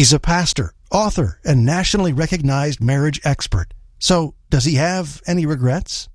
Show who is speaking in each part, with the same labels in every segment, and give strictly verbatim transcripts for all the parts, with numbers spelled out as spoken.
Speaker 1: He's a pastor, author, and nationally recognized marriage expert. So, does he have any regrets?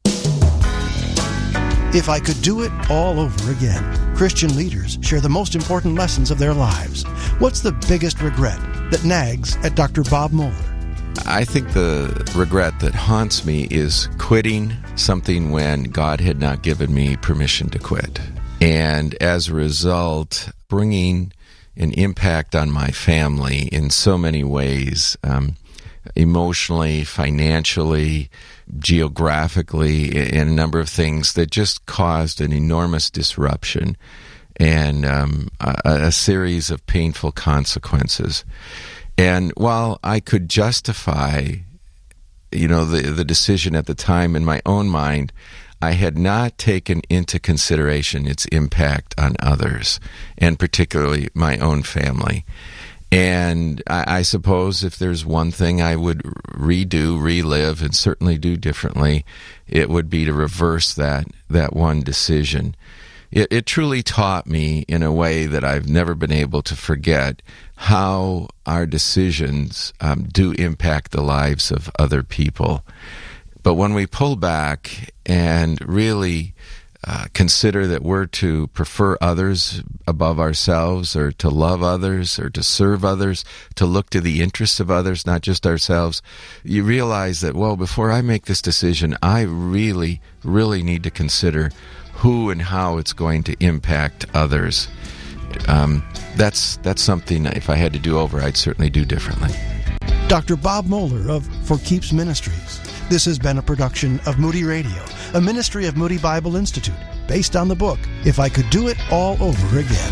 Speaker 1: If I could do it all over again, Christian leaders share the most important lessons of their lives. What's the biggest regret that nags at Doctor Bob Moeller?
Speaker 2: I think the regret that haunts me is quitting something when God had not given me permission to quit. And as a result, bringing an impact on my family in so many ways, um, emotionally, financially, geographically, in a number of things that just caused an enormous disruption and um, a, a series of painful consequences. And while I could justify, you know, the, the decision at the time in my own mind, I had not taken into consideration its impact on others, and particularly my own family. And I, I suppose if there's one thing I would redo, relive, and certainly do differently, it would be to reverse that, that one decision. It, it truly taught me in a way that I've never been able to forget how our decisions um, do impact the lives of other people. But when we pull back and really uh, consider that we're to prefer others above ourselves, or to love others, or to serve others, to look to the interests of others, not just ourselves, you realize that, well, before I make this decision, I really, really need to consider who and how it's going to impact others. Um, that's that's something, if I had to do over, I'd certainly do differently.
Speaker 1: Doctor Bob Moeller of For Keeps Ministries. This has been a production of Moody Radio, a ministry of Moody Bible Institute, based on the book, If I Could Do It All Over Again.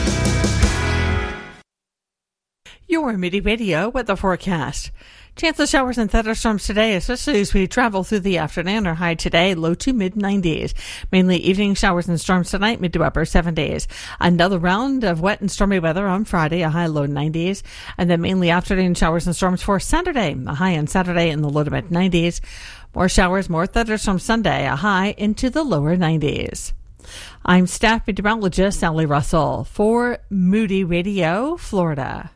Speaker 3: Your Moody Radio with the forecast. Chance of showers and thunderstorms today, especially as we travel through the afternoon. Our high today, low to mid nineties. Mainly evening showers and storms tonight, mid to upper seventies. Another round of wet and stormy weather on Friday, a high low nineties. And then mainly afternoon showers and storms for Saturday, a high on Saturday in the low to mid nineties. More showers, more thunderstorms Sunday, a high into the lower nineties. I'm staff meteorologist Sally Russell for Moody Radio, Florida.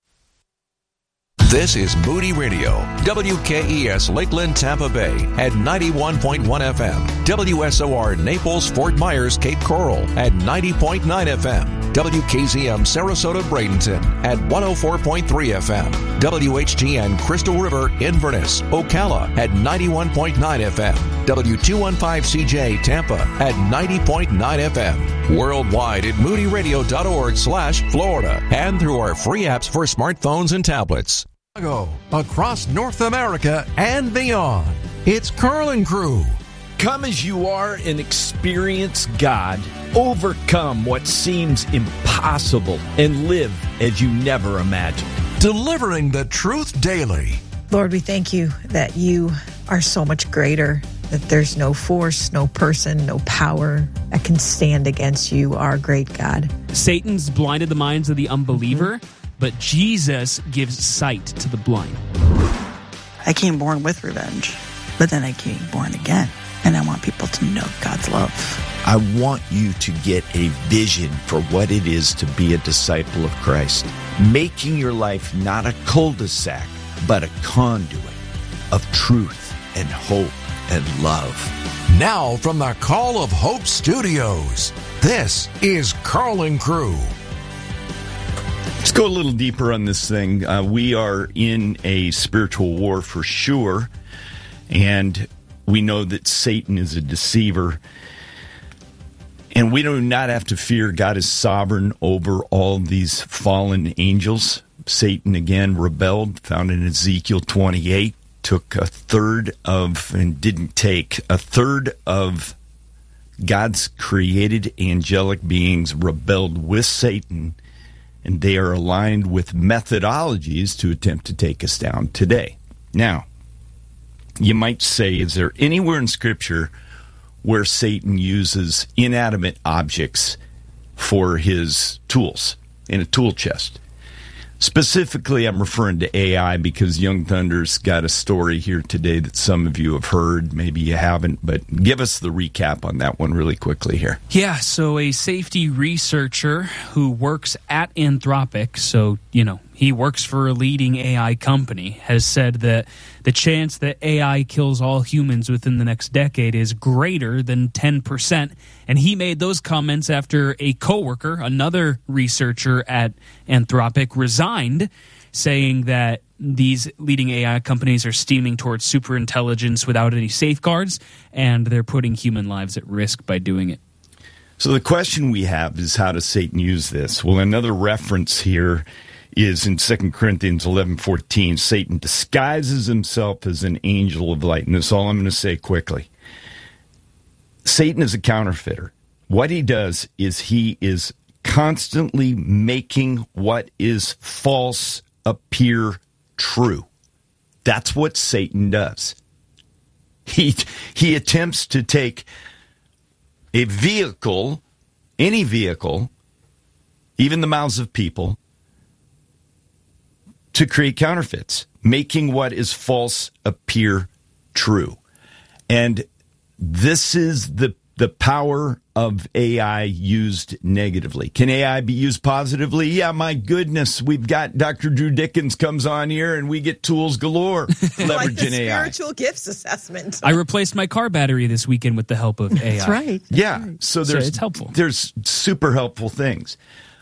Speaker 4: This is Moody Radio, W K E S Lakeland, Tampa Bay at ninety-one point one F M, W S O R Naples, Fort Myers, Cape Coral at ninety point nine F M, W K Z M Sarasota, Bradenton at one oh four point three F M, W H G N Crystal River, Inverness, Ocala at ninety-one point nine F M, W two fifteen C J Tampa at ninety point nine F M, worldwide at moodyradio.org slash Florida, and through our free apps for smartphones and tablets.
Speaker 5: Across North America and beyond, it's Carl and Crew.
Speaker 6: Come as you are and experience God. Overcome what seems impossible and live as you never imagined.
Speaker 5: Delivering the truth daily.
Speaker 7: Lord, we thank you that you are so much greater, that there's no force, no person, no power that can stand against you, our great God.
Speaker 8: Satan's blinded the minds of the unbeliever, mm-hmm. but Jesus gives sight to the blind.
Speaker 9: I came born with revenge, but then I came born again, and I want people to know God's love.
Speaker 10: I want you to get a vision for what it is to be a disciple of Christ, making your life not a cul-de-sac, but a conduit of truth and hope and love.
Speaker 5: Now from the Call of Hope Studios, this is Carl and Crew.
Speaker 11: Let's go a little deeper on this thing. Uh, we are in a spiritual war for sure, and we know that Satan is a deceiver. And we do not have to fear. God is sovereign over all these fallen angels. Satan, again, rebelled, found in Ezekiel twenty-eight, took a third of, and didn't take, a third of God's created angelic beings rebelled with Satan, and they are aligned with methodologies to attempt to take us down today. Now, you might say, is there anywhere in Scripture where Satan uses inanimate objects for his tools in a tool chest? Specifically, I'm referring to A I because Young Thunder's got a story here today that some of you have heard. Maybe you haven't, but give us the recap on that one really quickly here.
Speaker 8: Yeah, so a safety researcher who works at Anthropic, so, you know, he works for a leading A I company, has said that the chance that A I kills all humans within the next decade is greater than ten percent. And he made those comments after a coworker, another researcher at Anthropic, resigned, saying that these leading A I companies are steaming towards superintelligence without any safeguards, and they're putting human lives at risk by doing it.
Speaker 11: So the question we have is, how does Satan use this? Well, another reference here is in Second Corinthians eleven fourteen. Satan disguises himself as an angel of light. And that's all I'm going to say quickly. Satan is a counterfeiter. What he does is he is constantly making what is false appear true. That's what Satan does. He, he attempts to take a vehicle, any vehicle, even the mouths of people, to create counterfeits, making what is false appear true. And this is the the power of A I used negatively. Can A I be used positively? Yeah, my goodness, we've got Doctor Drew Dickens comes on here and we get tools galore leveraging
Speaker 7: like the
Speaker 11: A I.
Speaker 7: spiritual gifts assessment.
Speaker 8: I replaced my car battery this weekend with the help of A I.
Speaker 7: That's right. That's
Speaker 11: yeah,
Speaker 7: right.
Speaker 11: so there's
Speaker 8: so it's helpful.
Speaker 11: There's super helpful things.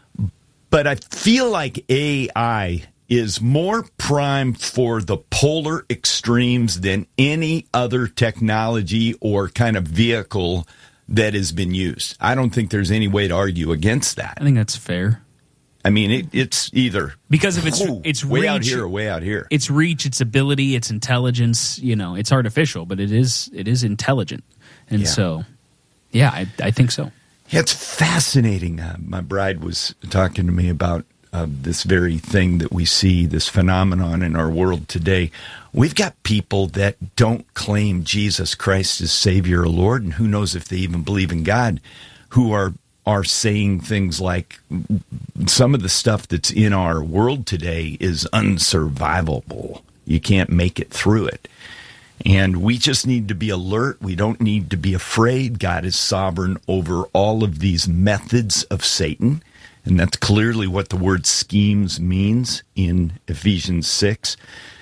Speaker 11: But I feel like A I is more primed for the polar extremes than any other technology or kind of vehicle that has been used. I don't think there's any way to argue against that.
Speaker 8: I think that's fair.
Speaker 11: I mean, it, it's either
Speaker 8: because of its
Speaker 11: ooh,
Speaker 8: its
Speaker 11: way
Speaker 8: reach,
Speaker 11: out here or way out here.
Speaker 8: Its reach, its ability, its intelligence. You know, it's artificial, but it is it is intelligent, and
Speaker 11: Yeah.
Speaker 8: so, yeah, I, I think so.
Speaker 11: Yeah, it's fascinating. Uh, my bride was talking to me about uh, this very thing that we see, this phenomenon in our world today. We've got people that don't claim Jesus Christ as Savior or Lord, and who knows if they even believe in God, who are are saying things like some of the stuff that's in our world today is unsurvivable. You can't make it through it. And we just need to be alert. We don't need to be afraid. God is sovereign over all of these methods of Satan. And that's clearly what the word schemes means in Ephesians six.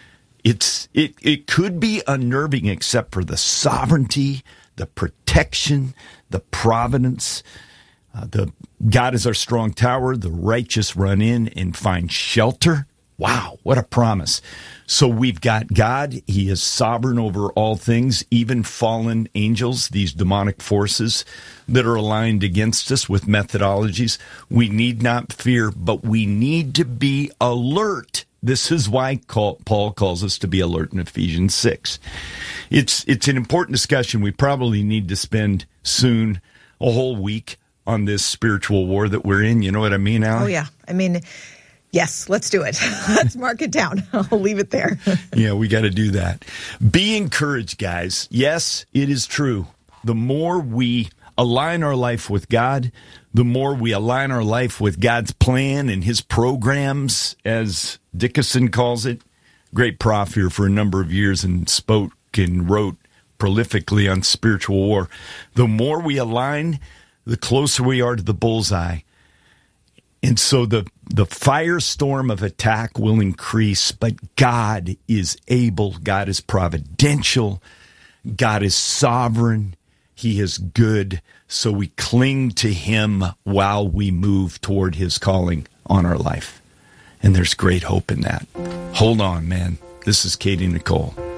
Speaker 11: It's it, it could be unnerving except for the sovereignty, the protection, the providence. Uh, the God is our strong tower. The righteous run in and find shelter. Wow, what a promise. So we've got God. He is sovereign over all things, even fallen angels, these demonic forces that are aligned against us with methodologies. We need not fear, but we need to be alert. This is why Paul calls us to be alert in Ephesians six. It's, it's an important discussion. We probably need to spend soon a whole week on this spiritual war that we're in. You know what I mean, Allie?
Speaker 7: Oh, yeah. I mean, yes, let's do it. Let's mark it down. I'll leave it there.
Speaker 11: Yeah, we got to do that. Be encouraged, guys. Yes, it is true. The more we align our life with God, the more we align our life with God's plan and his programs, as Dickinson calls it. Great prof here for a number of years and spoke and wrote prolifically on spiritual war. The more we align, the closer we are to the bullseye. And so the, the firestorm of attack will increase, but God is able, God is providential, God is sovereign, he is good, so we cling to him while we move toward his calling on our life. And there's great hope in that. Hold on, man. This is Katie Nicole.